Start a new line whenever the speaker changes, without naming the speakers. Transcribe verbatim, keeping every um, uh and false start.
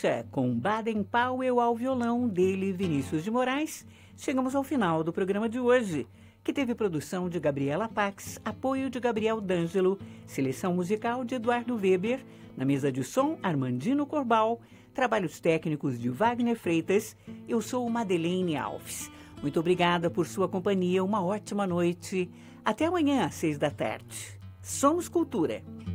Gaúcha, com Baden Powell ao violão, dele Vinícius de Moraes, chegamos ao final do programa de hoje, que teve produção de Gabriela Pax, apoio de Gabriel D'Angelo, seleção musical de Eduardo Weber, na mesa de som Armandino Corbal, trabalhos técnicos de Wagner Freitas. Eu sou Madeleine Alves. Muito obrigada por sua companhia, uma ótima noite. Até amanhã às seis da tarde. Somos Cultura.